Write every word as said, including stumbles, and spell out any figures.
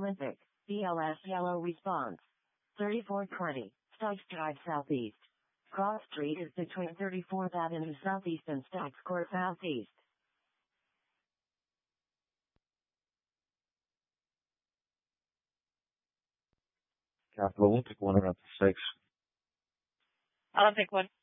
Olympic, B L S yellow response. thirty-four twenty, Stokes Drive Southeast. Cross Street is between thirty-fourth Avenue Southeast and Stokes Court Southeast. Capital Olympic one around six. Olympic one.